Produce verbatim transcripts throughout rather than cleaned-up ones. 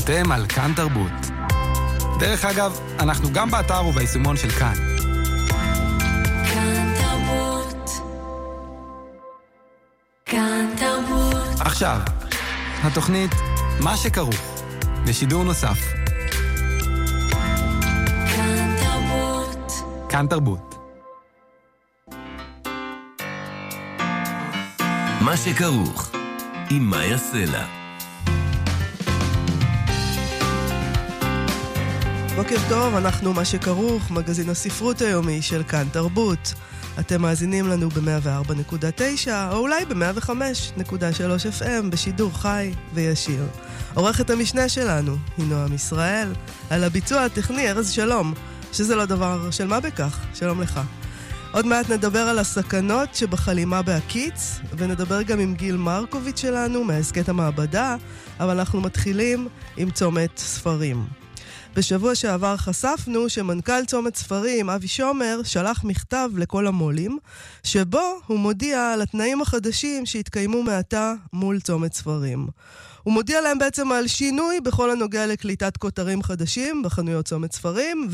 אתם על כאן תרבות. דרך אגב, אנחנו גם באתר וביישומון של כאן. כאן תרבות. כאן תרבות. עכשיו, התוכנית מה שכרוך, בשידור נוסף. כאן תרבות. כאן תרבות. מה שכרוך, עם מאיה סלע. בוקר טוב, אנחנו מה שכרוך, מגזין הספרות היומי של כאן תרבות. אתם מאזינים לנו ב-מאה וארבע נקודה תשע, או אולי ב-מאה וחמש נקודה שלוש אף אם, בשידור חי וישיר. עורכת המשנה שלנו היא נועם ישראל, על הביצוע הטכני ארז שלום, שזה לא דבר של מה בכך, שלום לך. עוד מעט נדבר על הסכנות שבחלימה בהקיץ, ונדבר גם עם גיל מרקוביץ' שלנו מהסקט המעבדה, אבל אנחנו מתחילים עם צומת ספרים. בשבוע שעבר חשפנו שמנכ"ל צומת ספרים, אבי שומר, שלח מכתב לכל המולים, שבו הוא מודיע על התנאים החדשים שהתקיימו מעתה מול צומת ספרים. הוא מודיע להם בעצם על שינוי בכל הנוגע לקליטת כותרים חדשים בחנויות צומת ספרים,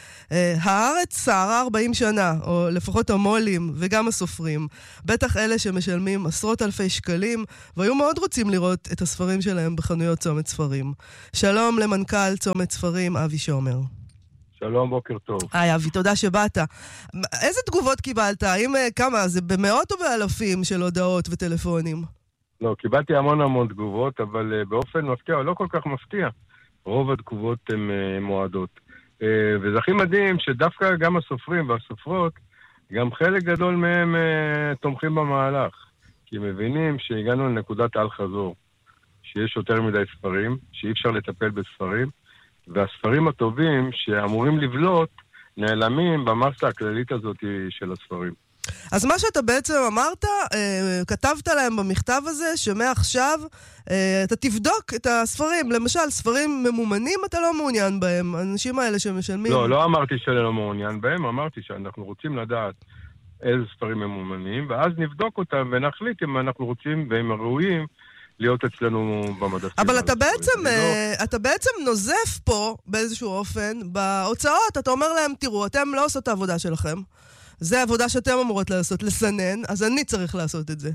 והארץ סערה ארבעים שנה, או לפחות המולים וגם הסופרים, בטח אלה שמשלמים עשרות אלפי שקלים, והיו מאוד רוצים לראות את הספרים שלהם בחנויות צומת ספרים. שלום למנכ"ל צומת ספרים, אבי שומר. שלום, בוקר טוב. היי אבי, תודה שבאת. איזה תגובות קיבלת? האם כמה? זה במאות או באלפים של הודעות וטלפונים? לא, קיבלתי המון המון תגובות, אבל uh, באופן מפתיע, לא כל כך מפתיע. רוב התגובות הן uh, מועדות. Uh, וזה הכי מדהים שדווקא גם הסופרים והסופרות, גם חלק גדול מהם uh, תומכים במהלך. כי מבינים שהגענו לנקודת אל חזור. שיש יותר מדי ספרים, שאי אפשר לטפל בספרים, והספרים הטובים שאמורים לבלוט, נעלמים במסה הכללית הזאת של הספרים. אז מה שאתה בעצם אמרת, אה, כתבת להם במכתב הזה, שמעכשיו אה, אתה תבדוק את הספרים. למשל, ספרים ממומנים אתה לא מעוניין בהם. האנשים האלה שמשלמים... לא, לא אמרתי שאני לא מעוניין בהם, אמרתי שאנחנו רוצים לדעת איזה ספרים ממומנים, ואז נבדוק אותם ונחליט אם אנחנו רוצים והם ראויים להיות אצלנו במדפים. אבל אתה בעצם, לא... אתה בעצם נוזף פה באיזשהו אופן בהוצאות. אתה אומר להם, תראו, אתם לא עושות את העבודה שלכם. זה העבודה שאתם אמורות לעשות, לסנן, אז אני צריך לעשות את זה.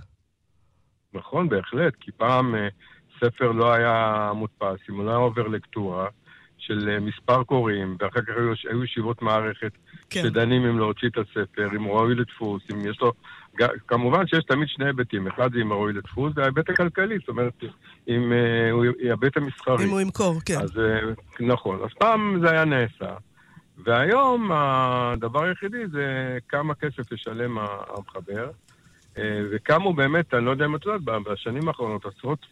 נכון, בהחלט, כי פעם ספר לא היה מודפס, אם הוא לא היה עובר לקטורה של מספר קוראים, ואחר כך היו, היו ישיבות מערכת כן. שדנים אם להוציא את הספר, אם הוא ראוי לדפוס, אם יש לו... כמובן שיש תמיד שני היבטים, אחד זה אם הוא ראוי לדפוס, זה ההיבט הכלכלי, זאת אומרת, אם הוא ההיבט המסחרי. אם הוא ימכור, כן. אז נכון, אז פעם זה היה נעשה. והיום הדבר היחידי זה כמה כסף ישלם המחבר, וכמה הוא באמת, אני לא יודע אם את יודעת, בשנים האחרונות,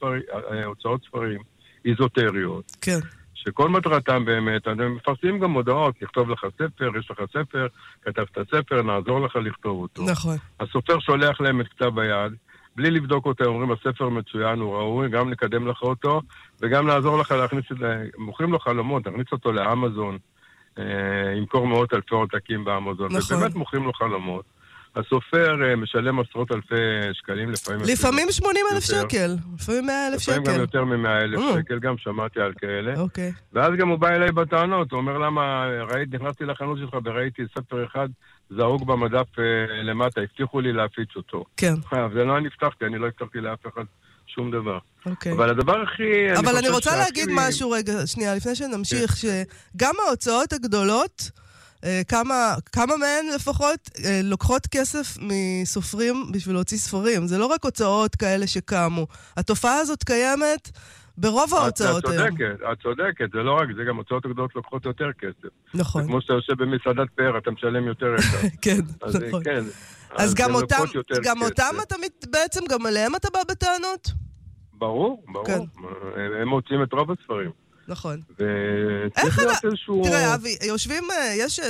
הוצאות ספרים איזוטריות, כן. שכל מטרתם באמת, הם מפרסמים גם מודעות, נכתוב לך ספר, יש לך ספר, כתבת ספר, נעזור לך לכתוב אותו. נכון. הסופר שולח להם את כתב היד, בלי לבדוק אותו, אומרים, הספר מצוין, הוא ראוי, גם לקדם לך אותו, וגם לעזור לך להכניס את זה, מוכרים לו חלומות, להכניס אותו לאמזון, ימכור מאות אלפי עותקים באמזון, נכון. ובאמת מוכרים לו חלומות. הסופר משלם עשרות אלפי שקלים, לפעמים... לפעמים שמונים אלף שקל, לפעמים מאה אלף שקל. לפעמים גם יותר מ-מאה אלף שקל, גם שמעתי על כאלה. אוקיי. ואז גם הוא בא אליי בטענות, הוא אומר למה, ראית, נכנסתי לחנות שלך וראיתי ספר אחד זרוק במדף למטה, הבטיחו לי להפיץ אותו. כן. זה לא אני הבטחתי, אני לא הבטחתי לאף אחד שום דבר. אוקיי. אבל הדבר הכי... אבל אני רוצה להגיד משהו רגע, שנייה, לפני שנמשיך, שגם ההוצאות הגדולות, כמה, כמה מהן לפחות לוקחות כסף מסופרים בשביל להוציא ספרים. זה לא רק הוצאות כאלה שקמו. התופעה הזאת קיימת ברוב ההוצאות היום. את צודקת, את צודקת. זה לא רק, זה גם הוצאות הגדולות לוקחות יותר כסף. נכון. כמו שאתה יושב במסעדת פאר, אתה משלם יותר יקר. כן, אז, נכון. כן, אז, אז גם אותם, גם אותם אתה בעצם, גם עליהם אתה בא בטענות? ברור, ברור. כן. הם מוצאים את רוב הספרים. נכון. וצריך להיות איזשהו... תראה, אבי, יושבים, יש,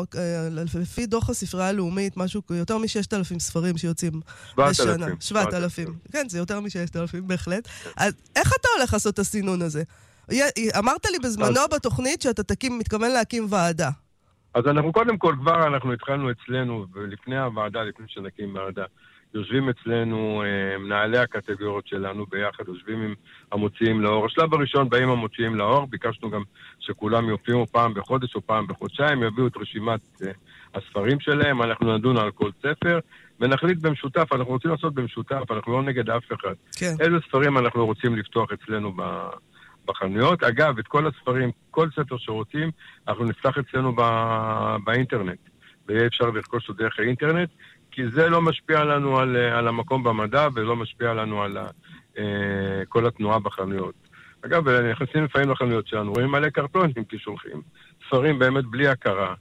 לפי דוח הספרייה הלאומית, משהו יותר מששת אלפים ספרים שיוצאים בשנה. שבעת אלפים. כן, זה יותר מששת אלפים, בהחלט. אז איך אתה הולך לעשות את הסינון הזה? אמרת לי בזמנו בתוכנית שאתה מתכוון להקים ועדה. אז אנחנו קודם כל כבר, אנחנו התחלנו אצלנו, ולפני הוועדה, לפני שנקים ועדה, יושבים אצלנו אה, מנהלי הקטגוריות שלנו ביחד, יושבים עם המוציאים לאור. השלב הראשון באים המוציאים לאור, ביקשנו גם שכולם יופיעו פעם בחודש או פעם בחודשיים, יביאו את רשימת אה, הספרים שלהם, אנחנו נדון על כל ספר, ונחליט במשותף, אנחנו רוצים לעשות במשותף, אנחנו לא נגד אף אחד. כן. איזה ספרים אנחנו רוצים לפתוח אצלנו ב... בחנויות. אגב, את כל הספרים, כל ספר שרוצים, אנחנו נפתח אצלנו בא... באינטרנט. ויהיה אפשר לרכוש אותו דרך האינטרנט, כי זה לא משפיע לנו על, על המקום במדע, ולא משפיע לנו על uh, כל התנועה בחנויות. אגב, נכנסים לפעמים לחנויות שלנו, רואים מלא קרטונים כשולחים. ספרים באמת בלי הכרה,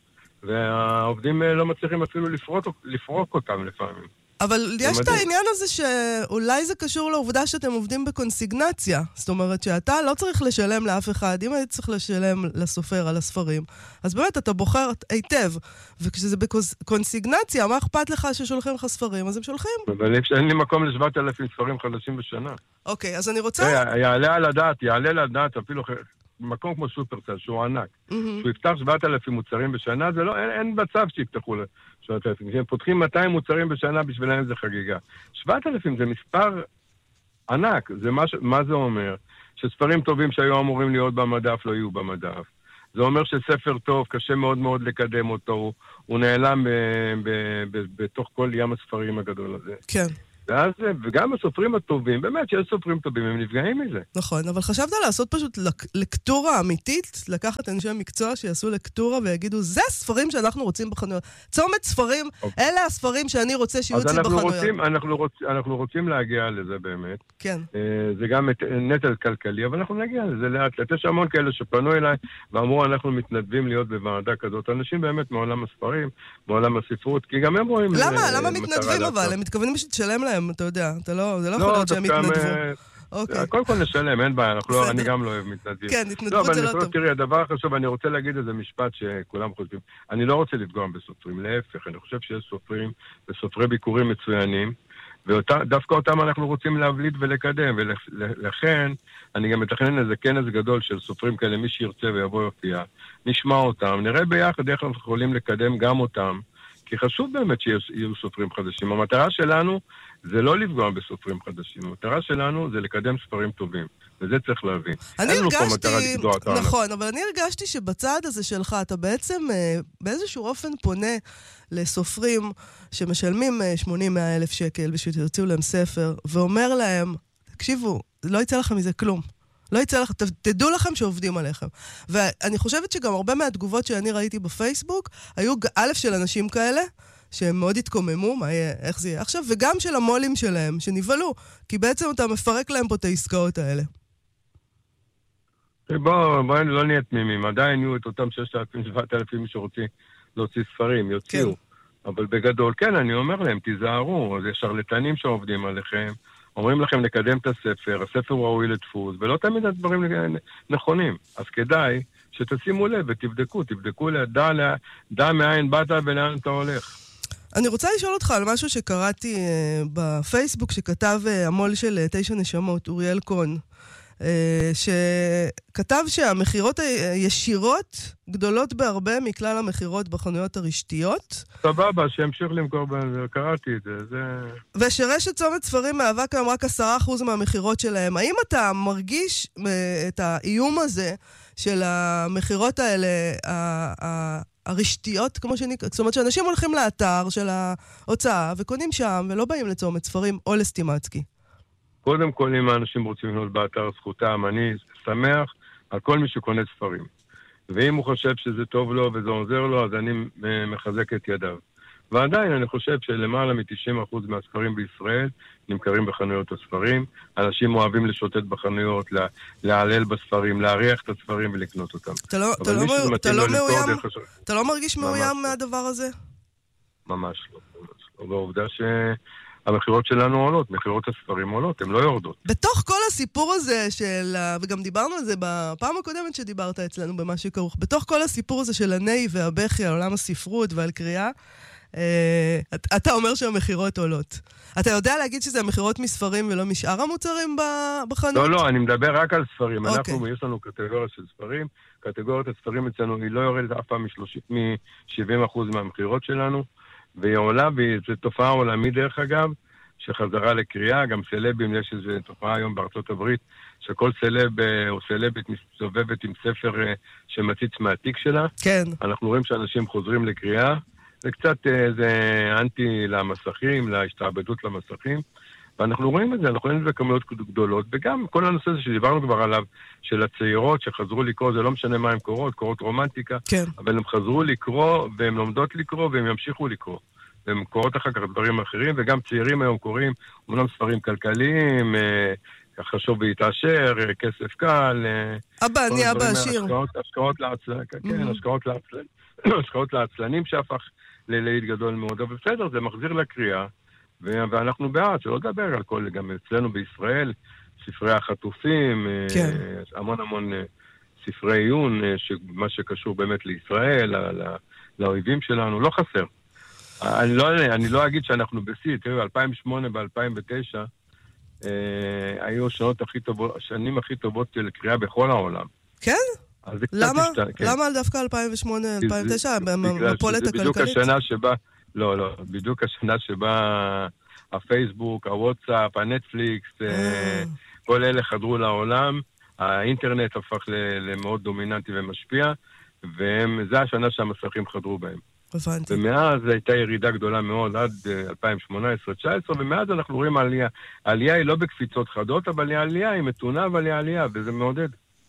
והעובדים לא מצליחים אפילו לפרוק, לפרוק אותם לפעמים. אבל יש את העניין הזה שאולי זה קשור לעובדה שאתם עובדים בקונסיגנציה. זאת אומרת שאתה לא צריך לשלם לאף אחד. אם היית צריך לשלם לסופר על הספרים, אז באמת אתה בוחר היטב. וכשזה בקונסיגנציה, מה אכפת לך ששולחים לך ספרים? אז הם שולחים. אבל אין לי מקום לשבעת אלפים ספרים חדשים בשנה. אוקיי, אז אני רוצה... יעלה על הדעת, יעלה על הדעת אפילו... מקום כמו סופרסל, שהוא ענק, mm-hmm. שהוא יפתח שבעת אלפים מוצרים בשנה, זה לא, אין, אין מצב שיפתחו לשבעת אלפים. כשהם פותחים מאתיים מוצרים בשנה, בשבילם זה חגיגה. שבעת אלפים זה מספר ענק. זה מה, מה זה אומר? שספרים טובים שהיו אמורים להיות במדף, לא יהיו במדף. זה אומר שספר טוב, קשה מאוד מאוד לקדם אותו, הוא, הוא נעלם ב, ב, ב, בתוך כל ים הספרים הגדול הזה. כן. ואז, וגם הסופרים הטובים, באמת שיש סופרים טובים, הם נפגעים מזה. נכון, אבל חשבת לעשות פשוט לק, לקטורה אמיתית, לקחת אנשי מקצוע שיעשו לקטורה ויגידו, זה הספרים שאנחנו רוצים בחנויות. צומת ספרים, אוקיי. אלה הספרים שאני רוצה שיוצאים בחנויות. רוצים, אנחנו, רוצ, אנחנו רוצים להגיע לזה באמת. כן. זה גם נטל כלכלי, אבל אנחנו נגיע לזה לאט לאט. יש המון כאלה שפנו אליי ואמרו, אנחנו מתנדבים להיות בוועדה כזאת. אנשים באמת מעולם הספרים, מעולם הספרות, כי גם הם רואים... למה? למה מתנדבים אבל? הם מתכוונים שתשלם להם, אתה יודע, אתה לא, זה לא יכול להיות שהם יתנדבו. אוקיי. קודם כל נשלם, אין בעיה, אני גם לא אוהב מתנדבים. כן, התנדבות זה לא טוב. תראי, הדבר החשוב, אני רוצה להגיד איזה משפט שכולם חושבים. אני לא רוצה לפגוע בסופרים, להפך, אני חושב שיש סופרים וסופרי ביקורים מצוינים, ודווקא אותם אנחנו רוצים להבליט ולקדם, ולכן אני גם מתכנן איזה כנס גדול של סופרים כאלה, מי שירצה ויבוא יופיע, נשמע אותם, נראה ביחד איך אנחנו יכולים לקדם גם אותם, כי חשוב באמת שיהיו סופרים חדשים. המטרה שלנו זה לא לפגוע בסופרים חדשים, המטרה שלנו זה לקדם ספרים טובים, וזה צריך להבין. אני הרגשתי, נכון, אבל אני הרגשתי שבצד הזה שלך אתה בעצם באיזשהו אופן פונה לסופרים שמשלמים שמונים מאה אלף שקל ושתרצו להם ספר, ואומר להם, תקשיבו, לא יצא לכם מזה כלום. לא יצא לכם, תדעו לכם שעובדים עליכם. ואני חושבת שגם הרבה מהתגובות שאני ראיתי בפייסבוק, היו א' של אנשים כאלה, שהם מאוד התקוממו, מה יהיה, איך זה יהיה עכשיו, וגם של המולים שלהם, שנבלו, כי בעצם אתה מפרק להם פה את העסקאות האלה. בואו, בואו לא נהיה תמימים, עדיין יהיו את אותם ששת אלפים, שבעת אלפים שרוצים להוציא ספרים, יוציאו. כן. אבל בגדול, כן, אני אומר להם, תיזהרו, זה שרלטנים שעובדים עליכם, אומרים לכם לקדם את הספר, הספר הוא ראוי לדפוס, ולא תמיד הדברים נכונים. אז כדאי שתשימו לב ותבדקו, תבדקו לדע, דע מאין באת ולאן אתה הולך. אני רוצה לשאול אותך על משהו שקראתי uh, בפייסבוק, שכתב uh, המול של uh, תשע נשמות, אוריאל קון, uh, שכתב שהמחירות הישירות גדולות בהרבה מכלל המחירות בחנויות הרשתיות. סבבה, שימשיך למכור, קראתי את זה. זה... ושרשת צומת ספרים מהווה כיום רק עשרה אחוז מהמחירות שלהם. האם אתה מרגיש uh, את האיום הזה של המחירות האלה, ה- ה- הרשתיות, כמו שנקרא, זאת אומרת שאנשים הולכים לאתר של ההוצאה וקונים שם ולא באים לצומת ספרים או לסטימצקי? קודם כל, אם האנשים רוצים לקנות באתר זכותם, אני שמח על כל מי שקונה ספרים. ואם הוא חושב שזה טוב לו וזה עוזר לו, אז אני מחזק את ידיו. ועדיין אני חושב שלמעלה מ-תשעים אחוז מהספרים בישראל נמכרים בחנויות הספרים. אנשים אוהבים לשוטט בחנויות, להעלל בספרים, להריח את הספרים ולקנות אותם. אתה לא, אתה לא, אתה לא מאוים, אתה לא מרגיש מאוים מהדבר הזה? ממש לא, ממש לא. בעובדה שהמחירות שלנו עולות, מחירות הספרים עולות, הן לא יורדות. בתוך כל הסיפור הזה של, וגם דיברנו על זה בפעם הקודמת שדיברת אצלנו במה שכרוך, בתוך כל הסיפור הזה של הנאי והבכי על עולם הספרות ועל קריאה, אתה אומר שהמחירות עולות. אתה יודע להגיד שזה המחירות מספרים ולא משאר המוצרים בחנות? לא, לא, אני מדבר רק על ספרים. אנחנו, יש לנו קטגוריה של ספרים. קטגוריית הספרים אצלנו היא לא יורדת אף פעם מ-שבעים אחוז מהמחירות שלנו, והיא עולה, וזו תופעה עולמית דרך אגב, שחזרה לקריאה, גם סלבים, יש איזו תופעה היום בארצות הברית, שכל סלב או סלבית מסתובבת עם ספר שמציץ מהתיק שלה. כן. אנחנו רואים שאנשים חוזרים לקריאה, זה קצת איזה אנטי למסכים, להשתעבדות למסכים, ואנחנו רואים את זה, אנחנו רואים את זה בכמויות גדולות, וגם כל הנושא הזה שדיברנו כבר עליו, של הצעירות שחזרו לקרוא, זה לא משנה מה הן קוראות, קוראות רומנטיקה, כן. אבל הן חזרו לקרוא, והן לומדות לקרוא, והן ימשיכו לקרוא. והן קוראות אחר כך דברים אחרים, וגם צעירים היום קוראים, אומנם ספרים כלכליים, חשוב להתעשר, כסף קל. אבא, אני אבא עשיר. השקעות לעצלנים שהפך ללהיט גדול מאוד, אבל בסדר, זה מחזיר לקריאה, ואנחנו בעד, שלא לדבר על כל, גם אצלנו בישראל, ספרי החטופים, המון המון ספרי עיון, מה שקשור באמת לישראל, לאויבים שלנו, לא חסר. אני לא, אני לא אגיד שאנחנו בסי, תראו, אלפיים ושמונה ב-אלפיים ותשע, אה, היו שנות הכי טובות, השנים הכי טובות של קריאה בכל העולם. כן? למה? השת... כן. למה דווקא אלפיים ושמונה אלפיים ותשע? במפולת הכלכלית? בדיוק השנה שבה, לא, לא, בדיוק השנה שבה הפייסבוק, הוואטסאפ, הנטפליקס, אה. כל אלה חדרו לעולם, האינטרנט הפך למאוד דומיננטי ומשפיע, וזה השנה שהמסכים חדרו בהם. הבנתי. ומאז הייתה ירידה גדולה מאוד עד אלפיים שמונה עשרה תשע עשרה, ומאז אנחנו רואים עלייה. העלייה היא לא בקפיצות חדות, אבל היא עלייה, היא מתונה, אבל היא עלייה, וזה מעודד.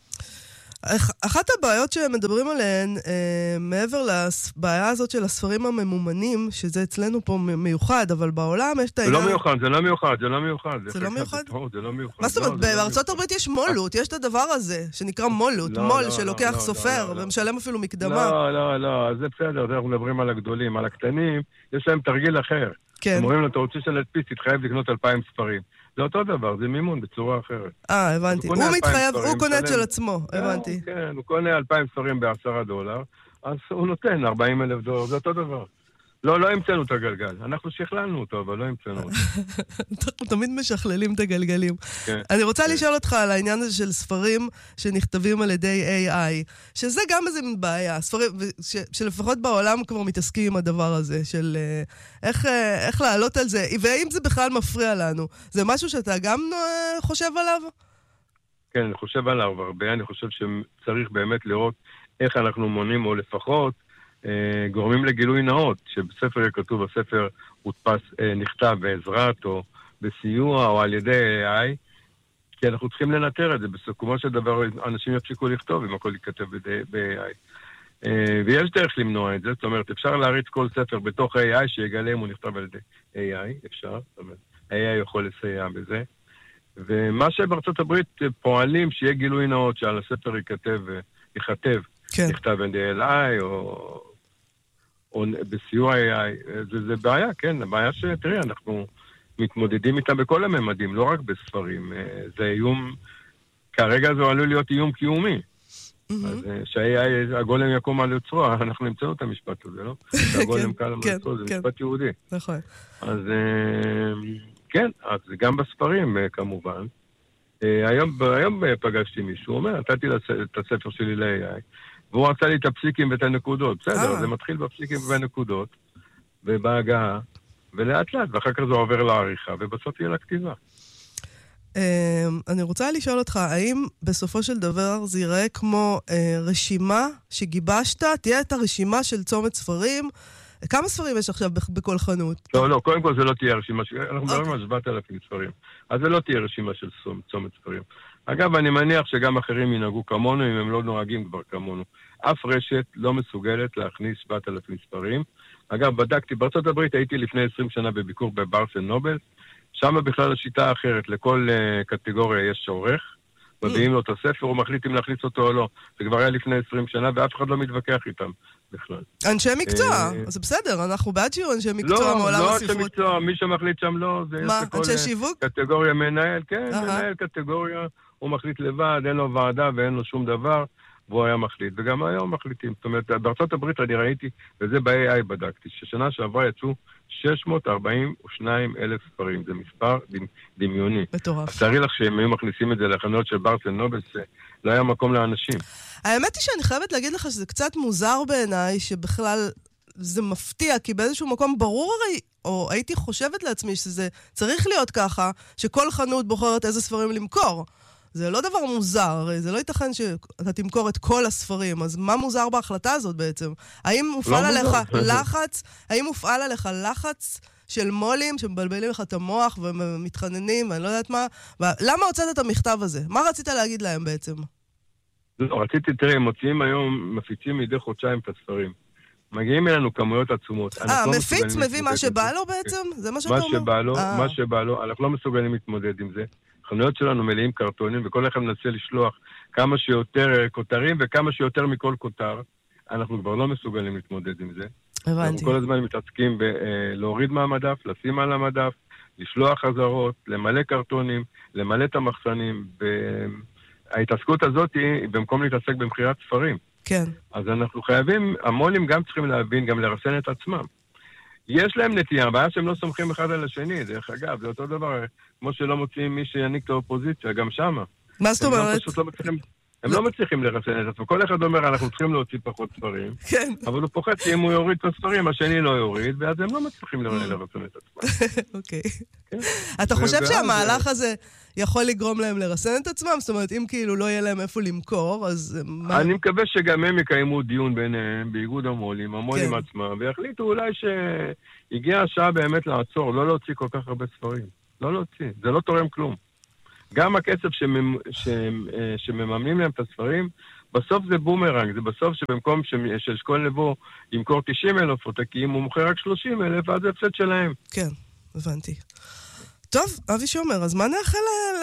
אחת הבעיות שמדברים עליהן, אה, מעבר לבעיה הזאת של הספרים הממומנים, שזה אצלנו פה מיוחד, אבל בעולם יש את העניין... זה לא מיוחד, זה לא מיוחד, זה לא מיוחד. זה לא מיוחד? זה לא מיוחד. מה זאת אומרת, בארצות הברית יש מולות, יש את הדבר הזה, שנקרא מולות, מול שלוקח סופר, ומשלם אפילו מקדמה. לא, לא, לא, זה בסדר, אנחנו מדברים על הגדולים, על הקטנים, יש להם תרגיל אחר. כן. אומרים לו, אתה רוצה שנדפיס, תתחייב לקנות אלפיים ספרים. זה אותו דבר, זה מימון בצורה אחרת. אה, הבנתי. הוא מתחייב, הוא קונה את של עצמו, הבנתי. כן, הוא קונה אלפיים ספרים בעשרה דולר, אז הוא נותן ארבעים אלף דולר, זה אותו דבר. לא, לא המצאנו את הגלגל. אנחנו שכללנו אותו, אבל לא המצאנו אותו. אנחנו תמיד משכללים את הגלגלים. אני רוצה לשאול אותך על העניין הזה של ספרים שנכתבים על ידי איי איי, שזה גם איזה בעיה, ספרים שלפחות בעולם כבר מתעסקים עם הדבר הזה, של איך לעלות על זה, ואם זה בכלל מפריע לנו. זה משהו שאתה גם חושב עליו? כן, אני חושב עליו הרבה. אני חושב שצריך באמת לראות איך אנחנו מונים, או לפחות גורמים לגילוי נאות, שבספר יהיה כתוב, הספר הודפס, נכתב בעזרת או בסיוע או על ידי איי איי, כי אנחנו צריכים לנטר את זה. בסיכומו של דבר אנשים יפסיקו לכתוב אם הכל ייכתב ב-איי איי. ויש דרך למנוע את זה, זאת אומרת, אפשר להריץ כל ספר בתוך איי איי שיגלה אם הוא נכתב על ידי איי איי, אפשר, זאת אומרת, איי איי יכול לסייע בזה. ומה שבארצות הברית פועלים שיהיה גילוי נאות שעל הספר ייכתב, ייכתב, כן. נכתב על ידי איי איי או... או בסיוע איי איי, זה, זה בעיה, כן, הבעיה שתראי, אנחנו מתמודדים איתה בכל הממדים, לא רק בספרים, זה איום, כרגע זה עלול להיות איום קיומי, mm-hmm. אז שה-איי איי, הגולם יקום על יוצרו, אנחנו נמצאנו את המשפט הזה, לא? שהגולם קל על יוצרו, זה משפט יהודי. נכון. אז כן, אז גם בספרים כמובן, היום, היום פגשתי מישהו, אומר, נתתי את הספר שלי ל-איי איי, והוא רצה לי את הפסיקים ואת הנקודות. בסדר, זה מתחיל בפסיקים ובנקודות, ובהגעה, ולאט לאט, ואחר כך זה עובר לעריכה, ובסוף יהיה לכתיבה. אני רוצה לשאול אותך, האם בסופו של דבר זה ייראה כמו רשימה שגיבשת? תהיה את הרשימה של צומת ספרים? כמה ספרים יש עכשיו בכל חנות? לא, לא, קודם כל זה לא תהיה רשימה, אנחנו מדברים על שבעת אלפים ספרים, אז זה לא תהיה רשימה של צומת ספרים. אגב, אני מניח שגם אחרים ינהגו כמונו, אם הם לא נוהגים כבר כמונו. אף רשת לא מסוגלת להכניס שבעת אלפים ספרים. אגב, בדקתי, בארצות הברית הייתי לפני עשרים שנה בביקור בברנס אנד נובל, שם בכלל השיטה אחרת, לכל uh, קטגוריה יש עורך, מביאים לו את הספר, הוא מחליט אם להכניס אותו או לא. זה כבר היה לפני עשרים שנה, ואף אחד לא מתווכח איתם בכלל. אנשי מקצוע, זה בסדר, אנחנו בעד שיהיו אנשי מקצוע מעולם הספרות. לא, לא אנשי מקצוע, מי שמחליט שם לא, זה מה, אנשי שיווק? קטגוריה מנהל, כן, מנהל קטגוריה, הוא מחליט לבד, אין לו ועדה ואין לו שום דבר, והוא היה מחליט, וגם היום מחליטים. זאת אומרת, בארצות הברית אני ראיתי, וזה ב-איי איי בדקתי, ששנה שעברה יצאו שש מאות ארבעים ושניים אלף ספרים, זה מספר דמיוני. מטורף. אז תראי לך שהם היו מכניסים את זה לחנויות של ברנס אנד נובל, לא היה מקום לאנשים. האמת היא שאני חייבת להגיד לך שזה קצת מוזר בעיניי, שבכלל זה מפתיע, כי באיזשהו מקום ברור הרי או הייתי חושבת לעצמי שזה צריך להיות ככה, שכל חנות בוחרת איזה ספרים למכור. זה לא דבר מוזר, זה לא ייתכן שאתה תמכור את כל הספרים, אז מה מוזר בהחלטה הזאת בעצם? האם מופעל עליך לחץ, האם מופעל עליך לחץ של מולים שמבלבלים לך את המוח ומתחננים, ואני לא יודעת מה, למה הוצאת את המכתב הזה? מה רצית להגיד להם בעצם? לא, רציתי, תראה, הם מוציאים היום, מפיצים מדי חודשיים את הספרים. מגיעים אלינו כמויות עצומות. אה, מפיץ מביא מה שבא לו בעצם? זה מה שאתה אומר? מה שבא לו, מה שבא לו, אנחנו לא מסוגלים להתמודד עם זה. החנויות שלנו מלאים קרטונים, וכל אחד מנסה לשלוח כמה שיותר כותרים, וכמה שיותר מכל כותר. אנחנו כבר לא מסוגלים להתמודד עם זה. הבנתי. אנחנו כל הזמן מתעסקים בלהוריד מהמדף, לשים על המדף, לשלוח חזרות, למלא קרטונים, למלא את המחסנים. ההתעסקות הזאת היא במקום להתעסק במחירת ספרים. כן. אז אנחנו חייבים, המולים גם צריכים להבין, גם לרסן את עצמם. יש להם נטייה, הבעיה שהם לא סומכים אחד על השני, דרך אגב, זה אותו דבר, כמו שלא מוצאים מי שיניק את האופוזיציה, גם שמה. מה זאת אומרת? לא מצליחים, הם לא מצליחים לרסן את עצמם. כל אחד אומר, אנחנו צריכים להוציא פחות ספרים, כן. אבל הוא פוחד שאם הוא יוריד את הספרים, השני לא יוריד, ואז הם לא מצליחים לרסן את עצמם. אוקיי. אתה חושב שהמהלך הזה יכול לגרום להם לרסן את עצמם? זאת אומרת, אם כאילו לא יהיה להם איפה למכור, אז... אני מקווה שגם הם יקיימו דיון ביניהם, באיגוד המולים, המולים עצמם, ויחליטו אולי שהגיעה השעה באמת לעצור, לא להוציא כל כך הרבה ספרים. לא להוציא, זה לא תורם כלום. גם הכסף שמממנים להם את הספרים, בסוף זה בומרנג, זה בסוף שבמקום שאשכול לבוא ימכור תשעים אלף עותקים, הוא מוכר רק שלושים אלף, אז זה הפסד שלהם. כן, הבנתי. טוב, אבי שומר, אז מה נאחל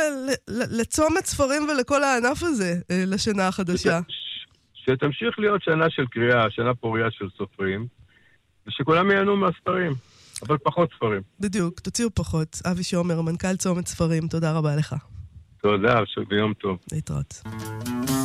לצומת ספרים ולכל הענף הזה לשנה החדשה? שתמשיך להיות שנה של קריאה, שנה פוריה של סופרים, ושכולם ייהנו מהספרים, אבל פחות ספרים. בדיוק, תוציאו פחות. אבי שומר, מנכ"ל צומת ספרים, תודה רבה לך. תודה, ביום טוב. להתראות.